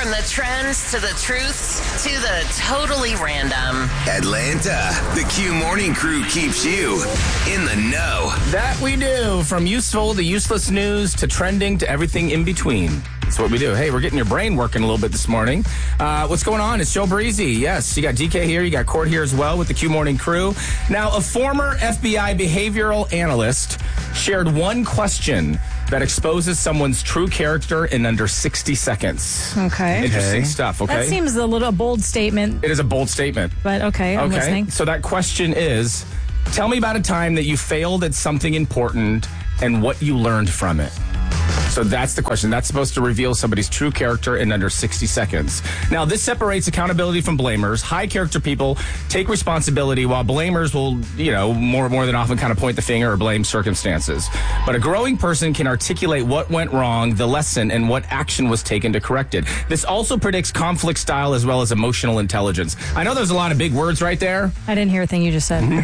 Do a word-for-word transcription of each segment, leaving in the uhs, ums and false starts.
From the trends to the truths to the totally random. Atlanta, the Q Morning Crew keeps you in the know. That we do. From useful to useless news to trending to everything in between. That's what we do. Hey, we're getting your brain working a little bit this morning. Uh, what's going on? It's Joe Breezy. Yes, you got D K here. You got Court here as well with the Q Morning Crew. Now, a former F B I behavioral analyst shared one question that exposes someone's true character in under sixty seconds. Okay. Interesting okay. stuff, okay? That seems a little bold statement. It is a bold statement. But okay, I'm okay. listening. So that question is, tell me about a time that you failed at something important and what you learned from it. So that's the question. That's supposed to reveal somebody's true character in under sixty seconds. Now, this separates accountability from blamers. High character people take responsibility, while blamers will, you know, more more than often kind of point the finger or blame circumstances. But a growing person can articulate what went wrong, the lesson, and what action was taken to correct it. This also predicts conflict style as well as emotional intelligence. I know there's a lot of big words right there. I didn't hear a thing you just said.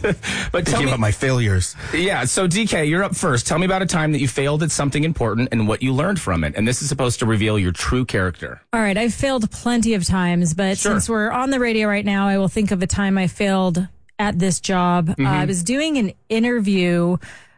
But tell Thinking me about my failures. Yeah, so D K, you're up first. Tell me about a time that you failed at something important and what you learned from it. And this is supposed to reveal your true character. All right, I've failed plenty of times, but Sure. since we're on the radio right now, I will think of a time I failed at this job. Mm-hmm. Uh, I was doing an interview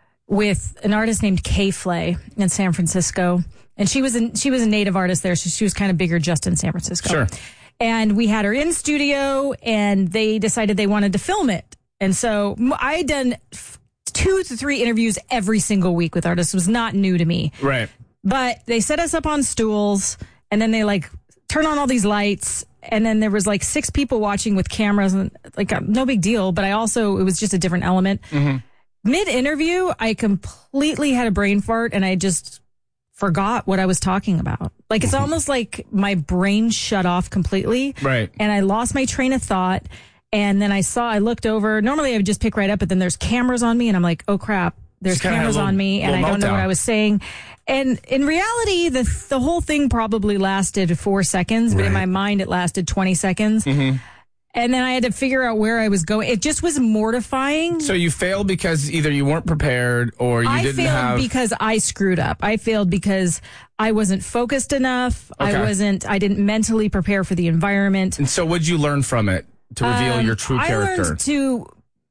with an artist named Kay Flay in San Francisco, and she was a, she was a native artist there, so she was kind of bigger just in San Francisco. Sure. And we had her in studio, and they decided they wanted to film it. And so I had done f- two to three interviews every single week with artists. It was not new to me. Right. But they set us up on stools, and then they like turn on all these lights, and then there was like six people watching with cameras, and like uh, no big deal. But I also, it was just a different element. Mm-hmm. Mid interview, I completely had a brain fart, and I just forgot what I was talking about. Like it's almost like my brain shut off completely, Right. and I lost my train of thought. And then I saw, I looked over. Normally I would just pick right up, but then there's cameras on me, and I'm like, oh crap, there's Just kinda had a cameras little- on me, and I little don't know meltdown. what I was saying. And in reality, the the whole thing probably lasted four seconds, but in Right. my mind it lasted twenty seconds. Mm-hmm. And then I had to figure out where I was going. It just was mortifying. So you failed because either you weren't prepared or you I didn't failed have... because I screwed up. I failed because I wasn't focused enough. Okay. I wasn't, I didn't mentally prepare for the environment. And so what'd you learn from it to reveal Um, your true I character? learned to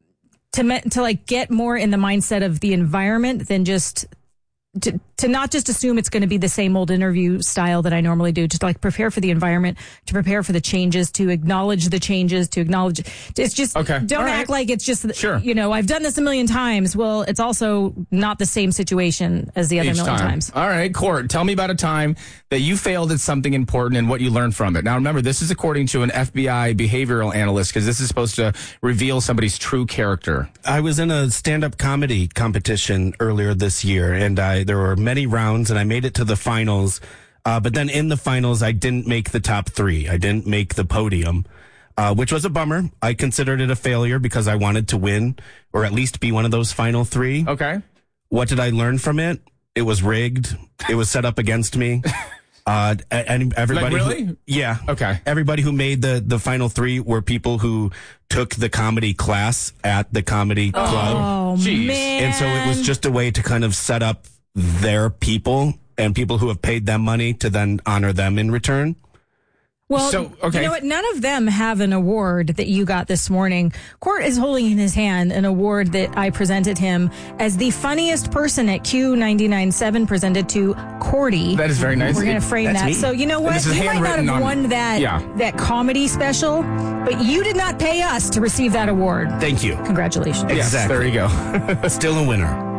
to me- to like get more in the mindset of the environment than just to to not just assume it's going to be the same old interview style that I normally do. Just like prepare for the environment, to prepare for the changes, to acknowledge the changes, to acknowledge. It's just Okay. don't All right. act like it's just Sure. you know I've done this a million times. Well, it's also not the same situation as the other Each million time. times. All right, Court, tell me about a time that you failed at something important and what you learned from it. Now, remember, this is according to an F B I behavioral analyst because this is supposed to reveal somebody's true character. I was in a stand-up comedy competition earlier this year, and I there were many rounds, and I made it to the finals. Uh, but then in the finals, I didn't make the top three. I didn't make the podium, uh, which was a bummer. I considered it a failure because I wanted to win or at least be one of those final three. Okay. What did I learn from it? It was rigged. It was set up against me. Uh, and everybody, Like, really? who, yeah, Okay. everybody who made the the final three were people who took the comedy class at the comedy club, Oh Jeez. man! and so it was just a way to kind of set up their people and people who have paid them money to then honor them in return. Well, So, okay. you know what? None of them have an award that you got this morning. Court is holding in his hand an award that I presented him as the funniest person at Q ninety-nine point seven presented to Cordy. That is very nice. We're going to frame That's that. me. So you know what? this is You might not have handwritten on- won that Yeah. that comedy special, but you did not pay us to receive that award. Thank you. Congratulations. Yes, Exactly. there you go. Still a winner.